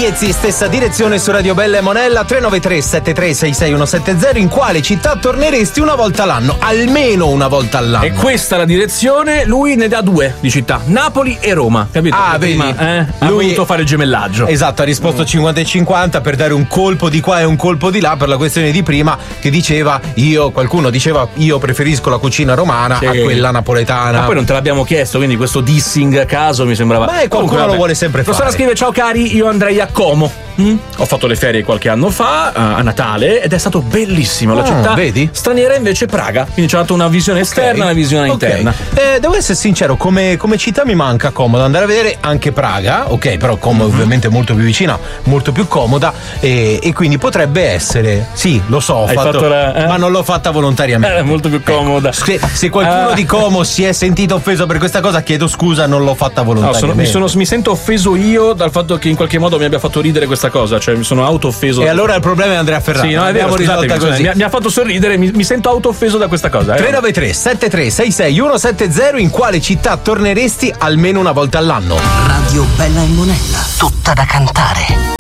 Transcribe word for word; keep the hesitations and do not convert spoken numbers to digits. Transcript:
Iezzi, stessa direzione su Radio Bella e Monella. Tre nove tre sette tre sei sei uno sette zero. In quale città torneresti una volta all'anno? Almeno una volta all'anno. E questa è la direzione, lui ne dà due di città, Napoli e Roma, capito? Ah, Perché vedi, prima, eh, ha lui voluto fare il gemellaggio. Esatto, ha risposto cinquanta e cinquanta per dare un colpo di qua e un colpo di là, per la questione di prima che diceva io, qualcuno diceva io preferisco la cucina romana Sì. a quella napoletana. Ma poi non te l'abbiamo chiesto, quindi questo dissing a caso mi sembrava. Beh, qualcuno Comunque, lo vabbè. vuole sempre Rossana fare. scrive: ciao cari, io andrei a Como. Mm? Ho fatto le ferie qualche anno fa, uh, a Natale, ed è stato bellissimo. La Ah, città vedi? straniera invece Praga. Quindi c'è dato una visione esterna e una visione Ok. interna. Eh, devo essere sincero, come, come città mi manca comoda andare a vedere anche Praga, ok, però Como Mm-hmm. ovviamente molto più vicina, molto più comoda, e, e quindi potrebbe essere, sì, lo so, ho Hai fatto, fatto la- eh? ma non l'ho fatta volontariamente. Era molto più comoda. Se, se qualcuno Ah. di Como si è sentito offeso per questa cosa, chiedo scusa, non l'ho fatta No, volontariamente. sono- mi, sono, mi sento offeso io dal fatto che in qualche modo mi abbia fatto ridere questa cosa, cioè mi sono auto offeso. E allora il problema è Andrea Ferrari. Sì, no, è vero, L'abbiamo scusatemi, risolta scusatemi, così. mi, ha- mi ha fatto sorridere, mi, mi sento auto offeso da questa cosa. Eh. tre nove tre sette tre sei sei uno sette zero. In quale città torneresti almeno una volta all'anno? Radio Bella e Monella, tutta da cantare.